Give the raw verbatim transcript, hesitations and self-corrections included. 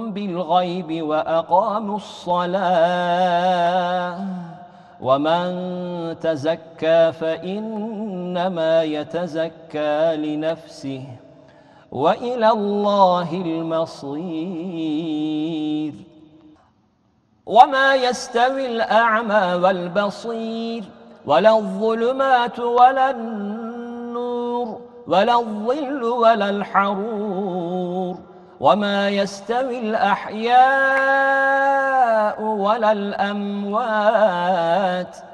بالغيب وأقاموا الصلاة ومن تزكى فإنما يتزكى لنفسه وإلى الله المصير. وما يستوي الأعمى والبصير ولا الظلمات ولا النور ولا الظل ولا الحرور وما يستوي الأحياء ولا الأموات